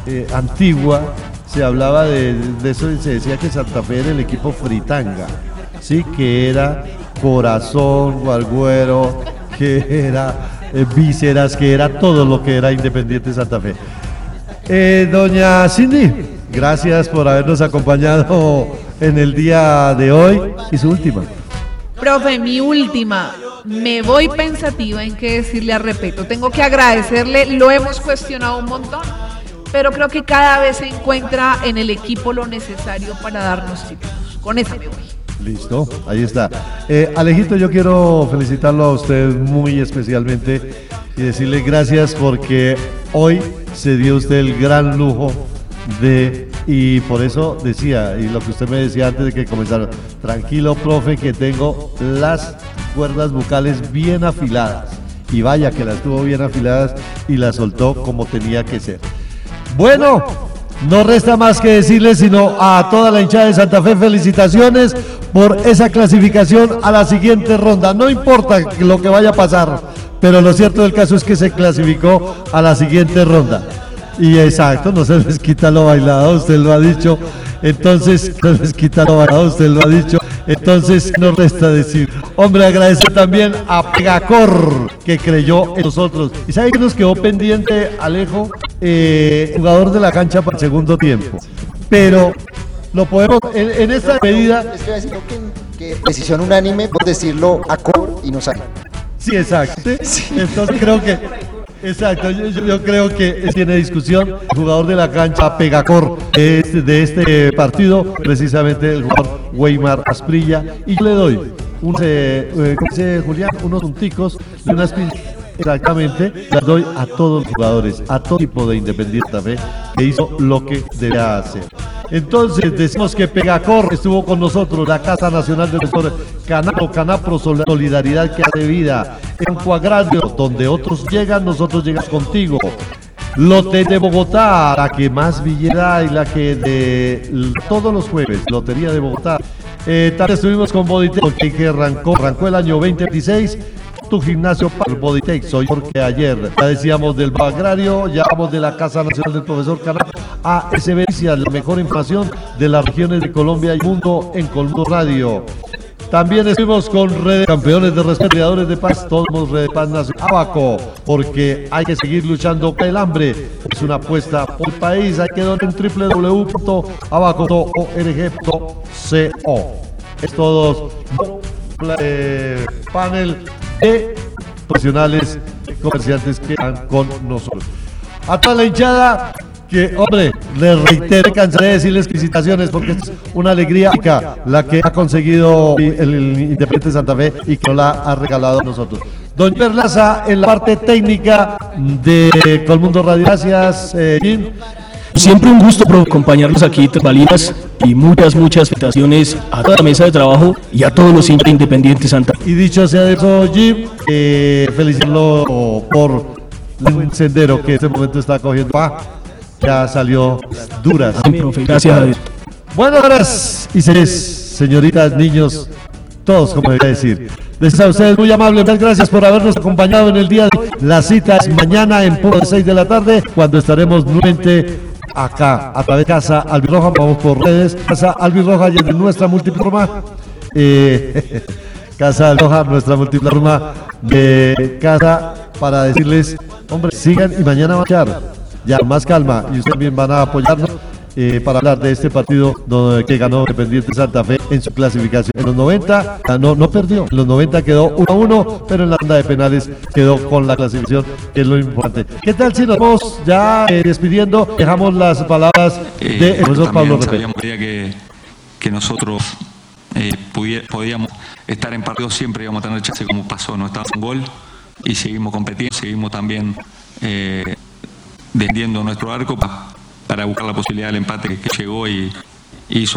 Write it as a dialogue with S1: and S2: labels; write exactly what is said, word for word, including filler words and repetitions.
S1: eh, antigua se hablaba de, de eso y se decía que Santa Fe era el equipo fritanga, ¿sí? Que era corazón, guarguero, que era eh, vísceras, que era todo lo que era Independiente Santa Fe. Eh, doña Cindy, gracias por habernos acompañado en el día de hoy. Y su última.
S2: Profe, mi última. Me voy pensativa en qué decirle a Repeto. Tengo que agradecerle, lo hemos cuestionado un montón, pero creo que cada vez se encuentra en el equipo lo necesario para darnos títulos. Con esa me voy.
S1: Listo, ahí está. Eh, Alejito, yo quiero felicitarlo a usted muy especialmente y decirle gracias porque hoy se dio usted el gran lujo de, y por eso decía, y lo que usted me decía antes de que comenzara, tranquilo, profe, que tengo las cuerdas vocales bien afiladas. Y vaya que las tuvo bien afiladas y las soltó como tenía que ser. Bueno, no resta más que decirle sino a toda la hinchada de Santa Fe felicitaciones por esa clasificación a la siguiente ronda. No importa lo que vaya a pasar, pero lo cierto del caso es que se clasificó a la siguiente ronda. Y exacto, no se les quita lo bailado, usted lo ha dicho. Entonces, no se les quita lo bailado, usted lo ha dicho. Entonces, no resta decir. Hombre, agradecer también a Pegacor, que creyó en nosotros. ¿Y sabe que nos quedó pendiente, Alejo? Eh, jugador de la cancha para el segundo tiempo. Pero lo podemos, en, en esta medida...
S3: Estoy diciendo que, que decisión unánime por decirlo a Cor y no sale.
S1: Sí, exacto. Sí. Entonces creo que... Exacto, yo, yo creo que tiene discusión el jugador de la cancha Pegacor de este, de este partido, precisamente el jugador Weimar Asprilla, y yo le doy un, eh, ¿cómo dice Julián? Unos punticos y unas pinzas. Exactamente, las doy a todos los jugadores, a todo tipo de Independiente Santa Fe que hizo lo que debía hacer. Entonces decimos que Pegacor estuvo con nosotros, la Casa Nacional del Profesor Canapro, Canapro, solidaridad que hace vida, en Cuagradio, donde otros llegan, nosotros llegamos contigo. Lote de Bogotá, la que más billera y la que de todos los jueves, Lotería de Bogotá. Eh, también estuvimos con Bodytech, que, que arrancó, arrancó el año veinte veintiséis. Tu gimnasio para el Bodytech, soy porque ayer ya decíamos del Bagrario, ya vamos de la Casa Nacional del Profesor Canapro a S B C, la mejor información de las regiones de Colombia y mundo en Colmundo Radio. También estuvimos con Red de Campeones de Respetuadores de Paz, todos Red de Paz Nacional, Abaco, porque hay que seguir luchando contra el hambre, es una apuesta por el país, hay que donar en doble u doble u doble u punto abaco punto org punto co. Es todo eh, panel de profesionales comerciantes que están con nosotros. A toda la hinchada, que hombre, les reitero, cansaré de decirles felicitaciones porque es una alegría la que ha conseguido el, el Independiente Santa Fe y que nos la ha regalado a nosotros. Don Perlaza en la parte técnica de Colmundo Radio. Gracias, eh, Jim.
S4: Siempre un gusto acompañarlos aquí, Balinas, y muchas, muchas felicitaciones a toda la mesa de trabajo y a todos los hinchas Independientes Santa Fe.
S1: Y dicho sea de eso, Jim, eh, felicitarlo por un sendero que en este momento está cogiendo. Ah, ya salió duras.
S4: Amén, profe, gracias a Dios.
S1: Bueno, horas y señores, señoritas, niños, todos, como debería decir. Les a ustedes muy amables, muchas gracias por habernos acompañado en el día de hoy. La cita es mañana en punto de seis de la tarde, cuando estaremos nuevamente acá, a través de Casa Albirroja, vamos por redes, Casa Albirroja y en nuestra multiplataforma, eh, Casa Albirroja, nuestra multiplataforma de casa, para decirles, hombre, sigan y mañana van a echar, ya más calma, y ustedes también van a apoyarnos eh, para hablar de este partido donde, que ganó Independiente Santa Fe en su clasificación. En los noventa, no, no perdió, en los noventa quedó uno a uno, pero en la ronda de penales quedó con la clasificación, que es lo importante. ¿Qué tal si nos vamos ya eh, despidiendo? Dejamos las palabras
S5: eh,
S1: de el profesor Pablo Repeto.
S5: Sabíamos que, que nosotros eh, pudier, podíamos estar en partidos siempre, íbamos a tener chance como pasó, no estábamos en gol y seguimos competiendo, seguimos también eh, defendiendo nuestro arco para, para buscar la posibilidad del empate que llegó y hizo